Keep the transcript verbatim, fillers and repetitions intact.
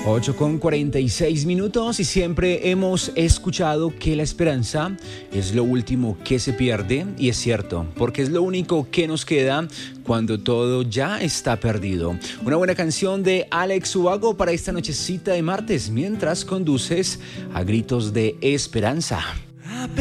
ocho con cuarenta y seis minutos y siempre hemos escuchado que la esperanza es lo último que se pierde y es cierto, porque es lo único que nos queda cuando todo ya está perdido. Una buena canción de Alex Ubago para esta nochecita de martes mientras conduces a Gritos de Esperanza.